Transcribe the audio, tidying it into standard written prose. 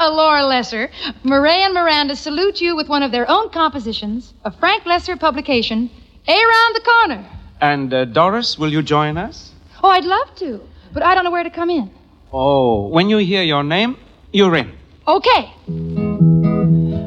Laura Lesser. Murray and Miranda salute you with one of their own compositions, a Frank Lesser publication, Around the Corner. And Doris, will you join us? Oh, I'd love to, but I don't know where to come in. Oh, when you hear your name, you're in. Okay.